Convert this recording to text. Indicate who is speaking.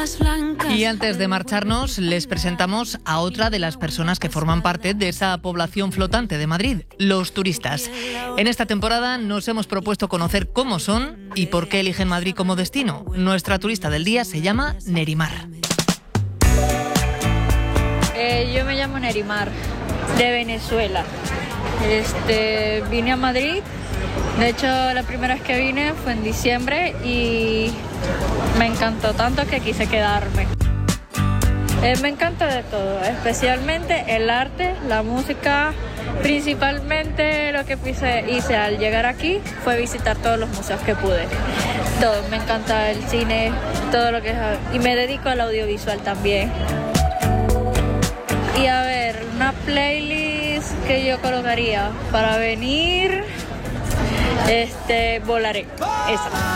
Speaker 1: botas blancas.
Speaker 2: Y antes de marcharnos, les presentamos a otra de las personas que forman parte de esa población flotante de Madrid, los turistas. En esta temporada nos hemos propuesto conocer cómo son y por qué eligen Madrid como destino. Nuestra turista del día se llama Nerimar.
Speaker 3: Yo me llamo Nerimar, de Venezuela. Vine a Madrid. De hecho, la primera vez que vine fue en diciembre y me encantó tanto que quise quedarme. Me encanta de todo, especialmente el arte, la música. Principalmente lo que hice al llegar aquí fue visitar todos los museos que pude. Todo, me encanta el cine, todo lo que es... Y me dedico al audiovisual también. Y a ver, una playlist que yo colocaría para venir... Volaré, esa.